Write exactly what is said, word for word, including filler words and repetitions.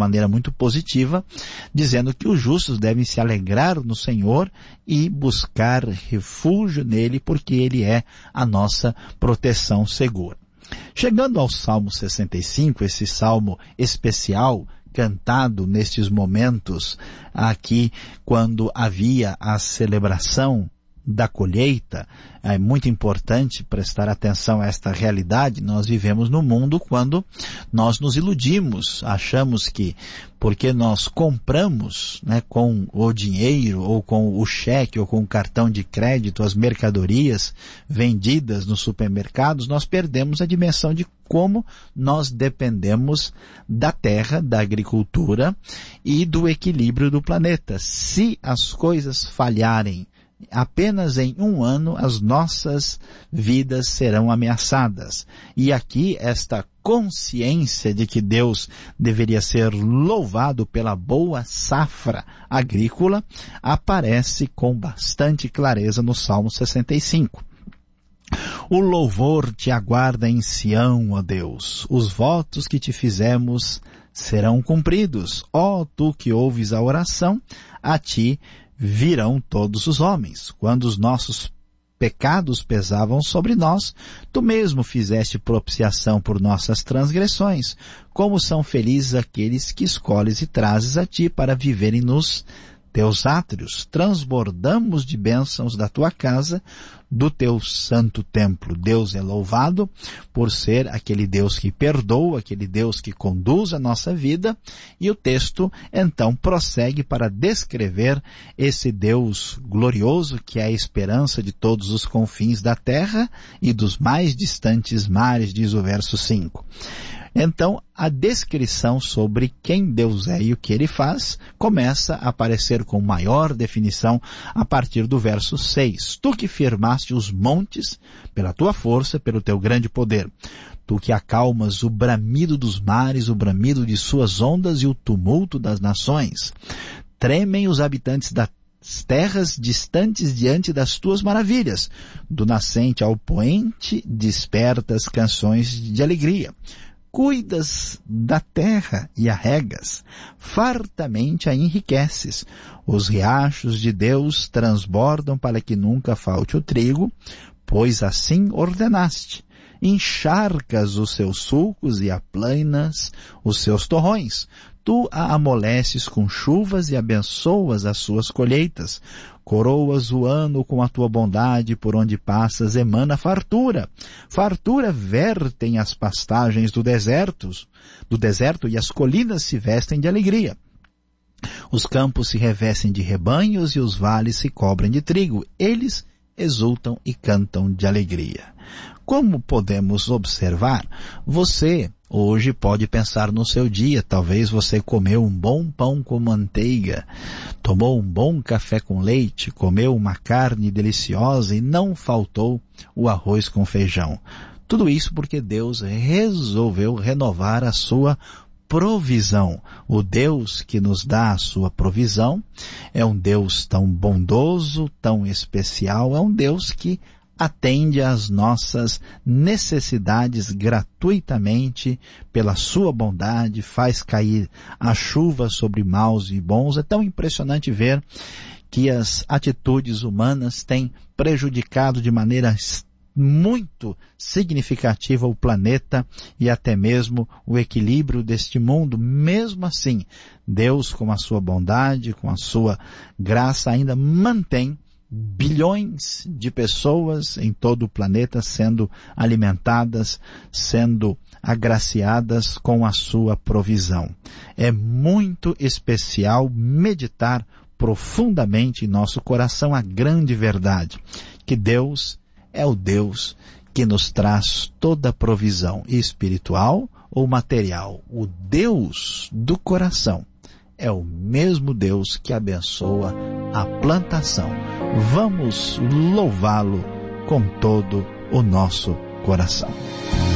maneira muito positiva, dizendo que os justos devem se alegrar no Senhor e buscar refúgio nele, porque ele é a nossa proteção segura. Chegando ao Salmo sessenta e cinco, esse salmo especial, cantado nestes momentos aqui, quando havia a celebração da colheita, é muito importante prestar atenção a esta realidade. Nós vivemos num mundo quando nós nos iludimos, achamos que porque nós compramos, né, com o dinheiro ou com o cheque ou com o cartão de crédito as mercadorias vendidas nos supermercados, nós perdemos a dimensão de como nós dependemos da terra, da agricultura e do equilíbrio do planeta. Se as coisas falharem apenas em um ano, as nossas vidas serão ameaçadas. E aqui esta consciência de que Deus deveria ser louvado pela boa safra agrícola aparece com bastante clareza no Salmo sessenta e cinco. O louvor te aguarda em Sião, ó Deus. Os votos que te fizemos serão cumpridos. Ó tu que ouves a oração, a ti virão todos os homens. Quando os nossos pecados pesavam sobre nós, tu mesmo fizeste propiciação por nossas transgressões. Como são felizes aqueles que escolhes e trazes a ti para viverem nos teus átrios. Transbordamos de bênçãos da tua casa, do teu santo templo. Deus é louvado por ser aquele Deus que perdoa, aquele Deus que conduz a nossa vida, e o texto então prossegue para descrever esse Deus glorioso que é a esperança de todos os confins da terra e dos mais distantes mares, diz o verso cinco. Então, a descrição sobre quem Deus é e o que ele faz começa a aparecer com maior definição a partir do verso seis. Tu que firmaste os montes pela tua força, pelo teu grande poder. Tu que acalmas o bramido dos mares, o bramido de suas ondas e o tumulto das nações. Tremem os habitantes da terras distantes diante das tuas maravilhas. Do nascente ao poente despertas canções de alegria. Cuidas da terra e a regas, fartamente a enriqueces. Os riachos de Deus transbordam para que nunca falte o trigo, pois assim ordenaste. Encharcas os seus sulcos e aplanas os seus torrões. Tu a amoleces com chuvas e abençoas as suas colheitas. Coroas o ano com a tua bondade, por onde passas emana fartura. Fartura vertem as pastagens do deserto, do deserto e as colinas se vestem de alegria. Os campos se revestem de rebanhos e os vales se cobrem de trigo. Eles exultam e cantam de alegria. Como podemos observar, você hoje pode pensar no seu dia. Talvez você comeu um bom pão com manteiga, tomou um bom café com leite, comeu uma carne deliciosa e não faltou o arroz com feijão. Tudo isso porque Deus resolveu renovar a sua provisão. O Deus que nos dá a sua provisão é um Deus tão bondoso, tão especial, é um Deus que atende às nossas necessidades gratuitamente pela sua bondade, faz cair a chuva sobre maus e bons. É tão impressionante ver que as atitudes humanas têm prejudicado de maneira muito significativa o planeta e até mesmo o equilíbrio deste mundo. Mesmo assim, Deus, com a sua bondade, com a sua graça, ainda mantém bilhões de pessoas em todo o planeta sendo alimentadas, sendo agraciadas com a sua provisão. É muito especial meditar profundamente em nosso coração a grande verdade, que Deus é o Deus que nos traz toda a provisão espiritual ou material. O Deus do coração é o mesmo Deus que abençoa a plantação. Vamos louvá-lo com todo o nosso coração.